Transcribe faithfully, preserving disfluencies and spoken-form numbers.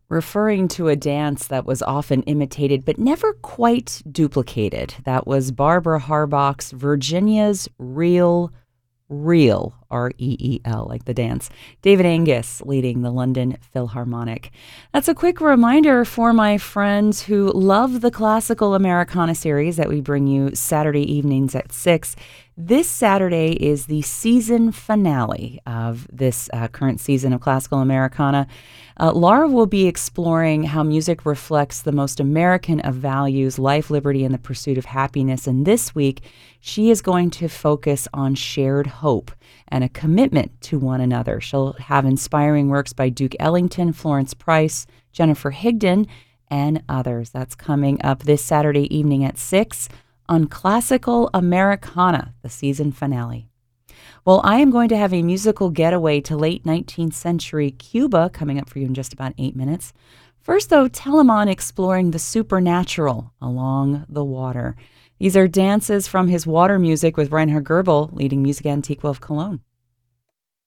referring to a dance that was often imitated but never quite duplicated. That was Barbara Harbach's Virginia's Real Reel, R E E L, like the dance. David Angus leading the London Philharmonic. That's a quick reminder for my friends who love the classical Americana series that we bring you Saturday evenings at six. This Saturday is the season finale of this uh, current season of Classical Americana. Uh, Laura will be exploring how music reflects the most American of values, life, liberty, and the pursuit of happiness. And this week, she is going to focus on shared hope and a commitment to one another. She'll have inspiring works by Duke Ellington, Florence Price, Jennifer Higdon, and others. That's coming up this Saturday evening at six on Classical Americana, the season finale. Well, I am going to have a musical getaway to late nineteenth century Cuba coming up for you in just about eight minutes. First, though, Telemann exploring the supernatural along the water. These are dances from his water music with Reinhard Goebel leading Musica Antiqua of Cologne.